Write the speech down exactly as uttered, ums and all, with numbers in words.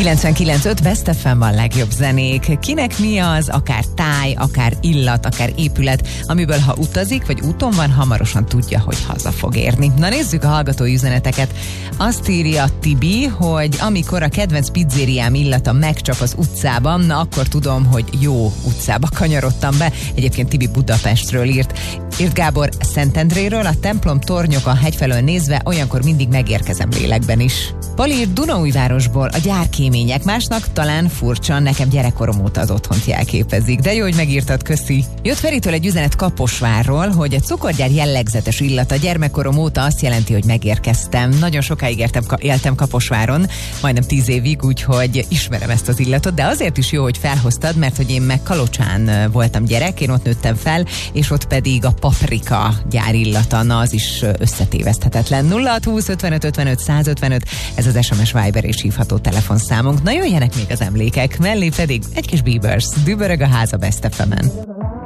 kilencvenkilenc öt Best ef em a legjobb zenék. Kinek mi az, akár táj, akár illat, akár épület, amiből ha utazik, vagy úton van, hamarosan tudja, hogy haza fog érni. Na nézzük a hallgatói üzeneteket. Azt írja Tibi, hogy amikor a kedvenc pizzériám illata megcsap az utcában, na akkor tudom, hogy jó utcába kanyarodtam be. Egyébként Tibi Budapestről írt. Írt Gábor Szentendréről, a templom tornyok a hegy felől nézve, olyankor mindig megérkezem lélekben is. Pali írt Dunaújvárosból, a gyárkémények, másnak talán furcsa, nekem gyerekkorom óta az otthont jelképezik. De jó, hogy megírtad, köszi. Jött Feritől egy üzenet Kaposvárról, hogy a cukorgyár jellegzetes illata gyermekkorom óta azt jelenti, hogy megérkeztem. Nagyon sokáig értem, éltem Kaposváron, majdnem tíz évig, úgyhogy ismerem ezt az illatot, de azért is jó, hogy felhoztad, mert hogy én meg Kalocsán voltam gyerek, én ott nőttem fel, és ott pedig a paprika gyár illata, na az is összetéveszthetetlen. nulla hat húsz ötvenöt ötvenöt százötvenöt, ez az es em es, Viber és hívható telefonszámunk. Na jöjjenek még az emlékek, mellé pedig egy kis Biebers, dübörög a ház a Best ef emen.